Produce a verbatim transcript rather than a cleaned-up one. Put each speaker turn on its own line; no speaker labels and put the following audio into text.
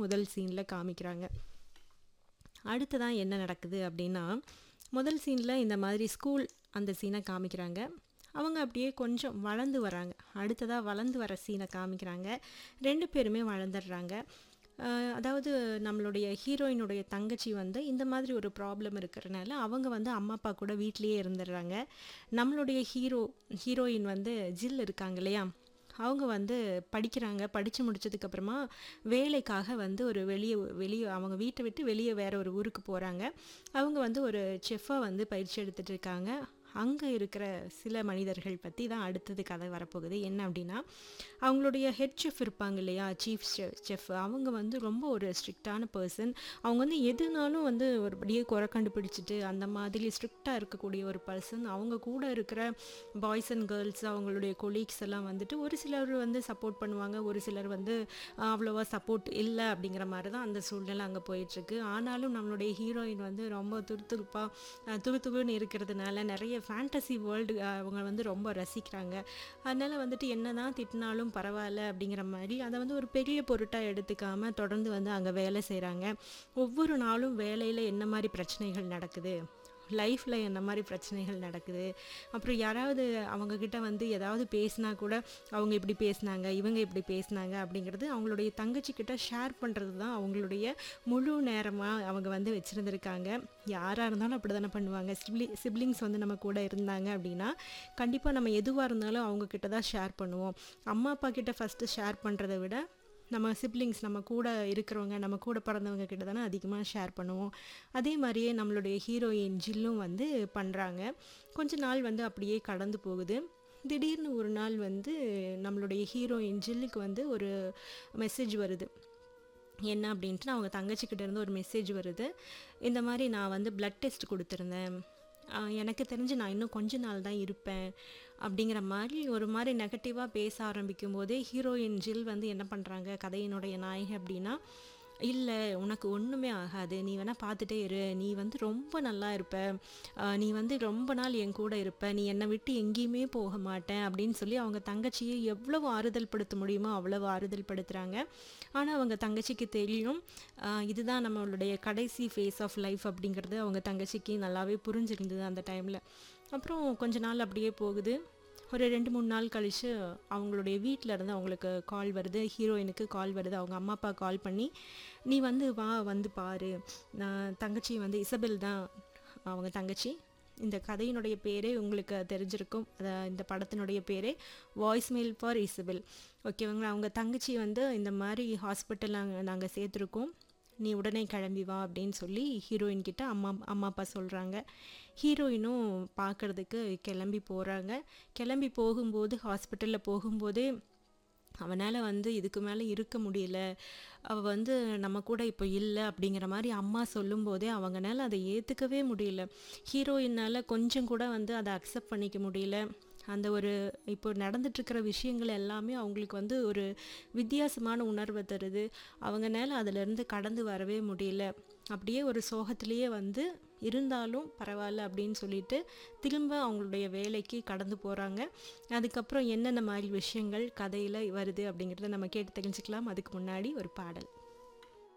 முதல் சீனில் காமிக்கிறாங்க. அடுத்ததா என்ன நடக்குது அப்படின்னா, முதல் சீனில் இந்த மாதிரி ஸ்கூல் அந்த சீனை காமிக்கிறாங்க. அவங்க அப்படியே கொஞ்சம் வளர்ந்து வராங்க. அடுத்ததாக வளர்ந்து வர சீனை காமிக்கிறாங்க. ரெண்டு பேருமே வளர்ந்துடுறாங்க. அஹ் அதாவது நம்மளுடைய ஹீரோயினுடைய தங்கச்சி வந்து இந்த மாதிரி ஒரு ப்ராப்ளம் இருக்கிறனால அவங்க வந்து அம்மா அப்பா கூட வீட்லேயே இருந்துடுறாங்க. நம்மளுடைய ஹீரோ ஹீரோயின் வந்து ஜில் இருக்காங்க இல்லையா, அவங்க வந்து படிக்கிறாங்க. படித்து முடிச்சதுக்கப்புறமா வேலைக்காக வந்து ஒரு வெளியே வெளியே அவங்க வீட்டை விட்டு வெளியே வேற ஒரு ஊருக்கு போகிறாங்க. அவங்க வந்து ஒரு செஃப்பாக வந்து பயிற்சி எடுத்துகிட்டு இருக்காங்க. அங்கே இருக்கிற சில மனிதர்கள் பற்றி தான் அடுத்தது கதை வரப்போகுது. என்ன அப்படின்னா, அவங்களுடைய ஹெட் செஃப் இருப்பாங்க இல்லையா, சீஃப் செஃப், அவங்க வந்து ரொம்ப ஒரு ஸ்ட்ரிக்டான பர்சன். அவங்க வந்து எதுனாலும் வந்து ஒரு அப்படியே குறை கண்டுபிடிச்சிட்டு அந்த மாதிரி ஸ்ட்ரிக்டாக இருக்கக்கூடிய ஒரு பர்சன். அவங்க கூட இருக்கிற பாய்ஸ் அண்ட் கேர்ள்ஸ், அவங்களுடைய கொலீக்ஸ் எல்லாம் வந்துட்டு ஒரு சிலர் வந்து சப்போர்ட் பண்ணுவாங்க, ஒரு சிலர் வந்து அஹ், அவ்வளோவா சப்போர்ட் இல்லை அப்படிங்கிற மாதிரி தான் அந்த சூழ்நிலை அங்கே போயிட்டுருக்கு. ஆனாலும் நம்மளுடைய ஹீரோயின் வந்து ரொம்ப துருதுருப்பாக துருதுருன்னு இருக்கிறதுனால நிறைய ஃபேண்டசி வேர்ல்டு அவங்க வந்து ரொம்ப ரசிக்கிறாங்க. அதனால் வந்துட்டு என்ன தான் திட்டினாலும் பரவாயில்ல அப்படிங்கிற மாதிரி அதை வந்து ஒரு பெரிய பொருட்டாக எடுத்துக்காம தொடர்ந்து வந்து அங்கே வேலை செய்கிறாங்க. ஒவ்வொரு நாளும் வேலையில் என்ன மாதிரி பிரச்சனைகள் நடக்குது, லைஃப்பில் என்ன மாதிரி பிரச்சனைகள் நடக்குது, அப்புறம் யாராவது அவங்கக்கிட்ட வந்து ஏதாவது பேசினா கூட அவங்க இப்படி பேசினாங்க, இவங்க இப்படி பேசினாங்க அப்படிங்கிறது அவங்களுடைய தங்கச்சிக்கிட்ட ஷேர் பண்ணுறது தான் அவங்களுடைய முழு நேரமாக அவங்க வந்து வச்சுருந்துருக்காங்க. யாராக இருந்தாலும் அப்படி தானே பண்ணுவாங்க. சிப்ளி சிப்ளிங்ஸ் வந்து நம்ம கூட இருந்தாங்க அப்படின்னா கண்டிப்பாக நம்ம எதுவாக இருந்தாலும் அவங்கக்கிட்ட தான் ஷேர் பண்ணுவோம். அம்மா அப்பா கிட்ட ஃபஸ்ட்டு ஷேர் பண்ணுறதை விட நம்ம சிப்ளிங்ஸ், நம்ம கூட இருக்கிறவங்க, நம்ம கூட பிறந்தவங்க கிட்ட தானே அதிகமாக ஷேர் பண்ணுவோம். அதே மாதிரியே நம்மளுடைய ஹீரோயின் ஜில்லும் வந்து பண்ணுறாங்க. கொஞ்ச நாள் வந்து அப்படியே கடந்து போகுது. திடீர்னு ஒரு நாள் வந்து நம்மளுடைய ஹீரோயின் ஜில்லுக்கு வந்து ஒரு மெசேஜ் வருது. என்ன அப்படின்ட்டு அவங்க தங்கச்சிக்கிட்ட இருந்து ஒரு மெசேஜ் வருது. இந்த மாதிரி நான் வந்து பிளட் டெஸ்ட் கொடுத்துருந்தேன், ஆஹ் எனக்கு தெரிஞ்சு நான் இன்னும் கொஞ்ச நாள் தான் இருப்பேன் அப்படிங்கிற மாதிரி ஒரு மாதிரி நெகட்டிவாக பேச ஆரம்பிக்கும் போதே ஹீரோயின் ஜில் வந்து என்ன பண்ணுறாங்க, கதையினுடைய நாயகி அப்படின்னா, இல்லை உனக்கு ஒன்றுமே ஆகாது, நீ வேணால் பார்த்துட்டே இரு, நீ வந்து ரொம்ப நல்லா இருப்ப, ஆஹ் நீ வந்து ரொம்ப நாள் என் கூட இருப்ப, நீ என்னை விட்டு எங்கேயுமே போக மாட்டேன் அப்படின்னு சொல்லி அவங்க தங்கச்சியை எவ்வளவு ஆறுதல் படுத்த முடியுமோ அவ்வளவு ஆறுதல் படுத்துகிறாங்க. ஆனால் அவங்க தங்கச்சிக்கு தெரியும் ஆஹ் இதுதான் நம்மளுடைய கடைசி ஃபேஸ் ஆஃப் லைஃப் அப்படிங்கிறது அவங்க தங்கச்சிக்கு நல்லாவே புரிஞ்சிருந்தது அந்த டைமில். அப்புறம் கொஞ்ச நாள் அப்படியே போகுது. ஒரு ரெண்டு மூணு நாள் கழித்து அவங்களுடைய வீட்டில் இருந்து அவங்களுக்கு கால் வருது, ஹீரோயினுக்கு கால் வருது. அவங்க அம்மா அப்பா கால் பண்ணி, நீ வந்து வா, வந்து பாரு, நான் தங்கச்சி வந்து இசபெல் தான் அவங்க தங்கச்சி. இந்த கதையினுடைய பேரே உங்களுக்கு தெரிஞ்சிருக்கும், அத- இந்த படத்தினுடைய பேரே வாய்ஸ் மெயில் ஃபார் இசபெல். ஓகேவாங்களா. அவங்க தங்கச்சி வந்து இந்த மாதிரி ஹாஸ்பிட்டல் நாங்கள் நாங்கள் சேர்த்துருக்கோம், நீ உடனே கிளம்பி வா அப்படின்னு சொல்லி ஹீரோயின் கிட்ட அம்மா அம்மா அப்பா சொல்கிறாங்க. ஹீரோயினும் பார்க்கறதுக்கு கிளம்பி போகிறாங்க. கிளம்பி போகும்போது ஹாஸ்பிட்டலில் போகும்போதே அவனால் வந்து இதுக்கு மேலே இருக்க முடியல, அவள் வந்து நம்ம கூட இப்போ இல்லை அப்படிங்கிற மாதிரி அம்மா சொல்லும்போதே அவங்கனால அதை ஏற்றுக்கவே முடியல. ஹீரோயினால் கொஞ்சம் கூட வந்து அதை அக்செப்ட் பண்ணிக்க முடியல. அந்த ஒரு இப்போ நடந்துட்டுருக்கிற விஷயங்கள் எல்லாமே அவங்களுக்கு வந்து ஒரு வித்தியாசமான உணர்வை தருது. அவங்கனால அதிலேருந்து கடந்து வரவே முடியல. அப்படியே ஒரு சோகத்திலேயே வந்து இருந்தாலும் பரவாயில்ல அப்படின்னு சொல்லிட்டு திரும்ப அவங்களுடைய வேலைக்கு கடந்து போகிறாங்க. அதுக்கப்புறம் என்னென்ன மாதிரி விஷயங்கள் கதையில் வருது அப்படிங்கிறத நம்ம கேட்டு தெரிஞ்சுக்கலாம். அதுக்கு முன்னாடி ஒரு பாடல்.